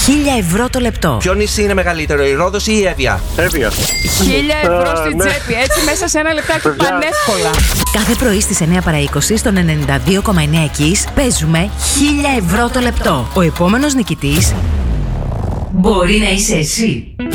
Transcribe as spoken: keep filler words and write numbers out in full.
χίλια ευρώ το λεπτό. Ποιο νησί είναι μεγαλύτερο, η Ρόδος ή η Εύβοια? Εύβοια. Χίλια ευρώ Α, στην ναι. τσέπη, έτσι μέσα σε ένα λεπτάκι Παιδιά. πανεύκολα. Κάθε πρωί στις εννιά παρά είκοσι στον ενενήντα δύο κόμμα εννέα Kiss παίζουμε χίλια ευρώ το λεπτό. Ο επόμενος νικητής μπορεί να είσαι εσύ.